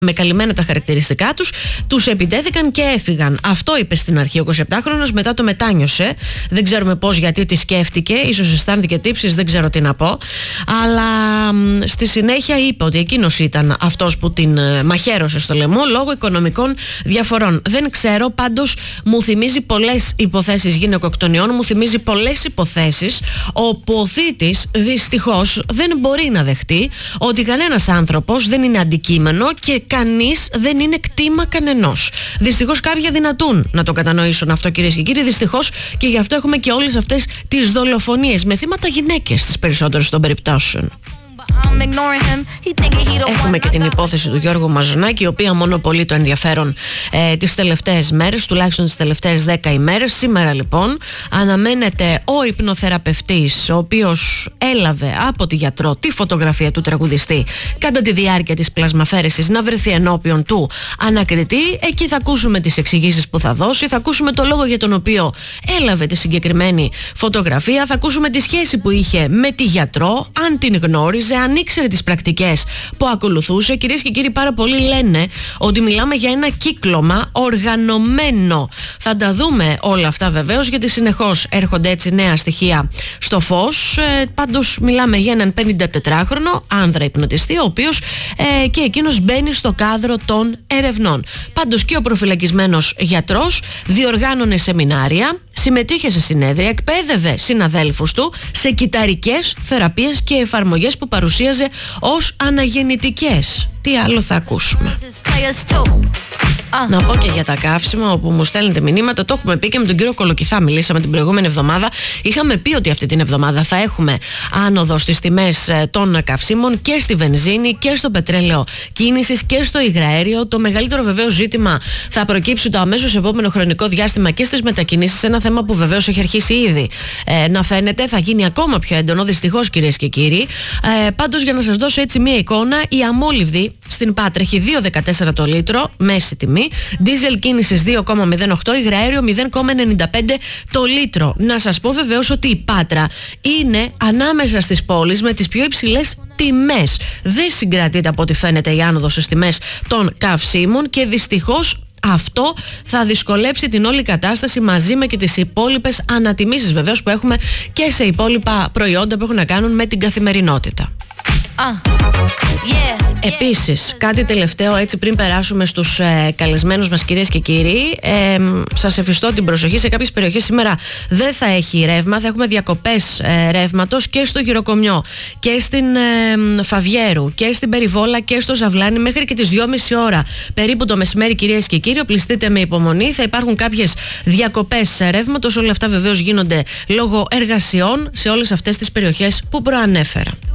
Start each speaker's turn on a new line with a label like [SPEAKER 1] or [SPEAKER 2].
[SPEAKER 1] με καλυμμένα τα χαρακτηριστικά τους επιτέθηκαν και έφυγαν. Αυτό είπε στην αρχή ο 27χρονος, μετά το μετάνιωσε. Δεν ξέρουμε πώς, γιατί τη σκέφτηκε, ίσως αισθάνθηκε τύψεις, δεν ξέρω τι να πω. Αλλά στη συνέχεια είπε ότι εκείνος ήταν αυτός που την μαχαίρωσε στο λαιμό λόγω οικονομικών διαφορών. Δεν ξέρω, πάντως μου θυμίζει πολλές υποθέσεις γυναικοκτονιών, μου θυμίζει πολλές υποθέσεις όπου ο θήτης δυστυχώς δεν μπορεί να δεχτεί ότι κανένας άνθρωπος δεν είναι αντικείμενο και κανείς δεν είναι κτήμα κανενός. Δυστυχώς κάποιοι αδυνατούν να το κατανοήσουν αυτό, κυρίες και κύριοι, δυστυχώς, και γι' αυτό έχουμε και όλες αυτές τις δολοφονίες με θύματα γυναίκες στις περισσότερες των περιπτώσεων. Έχουμε και την υπόθεση του Γιώργου Μαζονάκη, η οποία μονοπολεί το ενδιαφέρον τις τελευταίες μέρες, τουλάχιστον τις τελευταίες 10 ημέρες. Σήμερα λοιπόν αναμένεται ο υπνοθεραπευτής, ο οποίος έλαβε από τη γιατρό τη φωτογραφία του τραγουδιστή κατά τη διάρκεια της πλασμαφέρεσης, να βρεθεί ενώπιον του ανακριτή. Εκεί θα ακούσουμε τις εξηγήσεις που θα δώσει, θα ακούσουμε το λόγο για τον οποίο έλαβε τη συγκεκριμένη φωτογραφία, θα ακούσουμε τη σχέση που είχε με τη γιατρό, αν την γνώριζε, αν ήξερε τις πρακτικές που ακολουθούσε. Κυρίες και κύριοι, πάρα πολλοί λένε ότι μιλάμε για ένα κύκλωμα οργανωμένο. Θα τα δούμε όλα αυτά βεβαίως, γιατί συνεχώς έρχονται έτσι νέα στοιχεία στο φως. Πάντως μιλάμε για έναν 54χρονο άνδρα υπνοτιστή, ο οποίος και εκείνος μπαίνει στο κάδρο των ερευνών. Πάντως και ο προφυλακισμένος γιατρός διοργάνωνε σεμινάρια, συμμετείχε σε συνέδρια, εκπαίδευε συναδέλφους του σε κυταρικές θεραπείες και εφαρμογές που παρουσίαζε ως αναγεννητικές. Τι άλλο θα ακούσουμε? Να πω και για τα καύσιμα, όπου μου στέλνετε μηνύματα. Το έχουμε πει και με τον κύριο Κολοκυθά. Μιλήσαμε την προηγούμενη εβδομάδα. Είχαμε πει ότι αυτή την εβδομάδα θα έχουμε άνοδο στις τιμές των καυσίμων και στη βενζίνη και στο πετρέλαιο κίνησης και στο υγραέριο. Το μεγαλύτερο βεβαίως ζήτημα θα προκύψει το αμέσως επόμενο χρονικό διάστημα και στις μετακινήσεις. Ένα θέμα που βεβαίως έχει αρχίσει ήδη να φαίνεται. Θα γίνει ακόμα πιο έντονο, δυστυχώς, κυρίες και κύριοι. Πάντως, για να σας δώσω έτσι μία εικόνα, η αμόλυβδη στην Πάτρα έχει 2,14 το λίτρο, μέση τιμή. Δίζελ κίνησης 2,08, υγραέριο 0,95 το λίτρο. Να σας πω βεβαίως ότι η Πάτρα είναι ανάμεσα στις πόλεις με τις πιο υψηλές τιμές. Δεν συγκρατείται από ό,τι φαίνεται η άνοδος στις τιμές των καυσίμων και δυστυχώς αυτό θα δυσκολέψει την όλη κατάσταση, μαζί με και τις υπόλοιπες ανατιμήσεις βεβαίως που έχουμε και σε υπόλοιπα προϊόντα που έχουν να κάνουν με την καθημερινότητα. Επίσης, κάτι τελευταίο έτσι πριν περάσουμε στους καλεσμένους μας, κυρίες και κύριοι. Σας εφιστώ την προσοχή, σε κάποιες περιοχές σήμερα δεν θα έχει ρεύμα, θα έχουμε διακοπές ρεύματος και στο Γυροκομιό και στην Φαβιέρου και στην Περιβόλα και στο Ζαβλάνι μέχρι και τις 2,5 ώρα περίπου το μεσημέρι, κυρίες και κύριοι. Οπλιστείτε με υπομονή, θα υπάρχουν κάποιες διακοπές ρεύματος. Όλα αυτά βεβαίως γίνονται λόγω εργασιών σε όλες αυτές τις περιοχές που προανέφερα.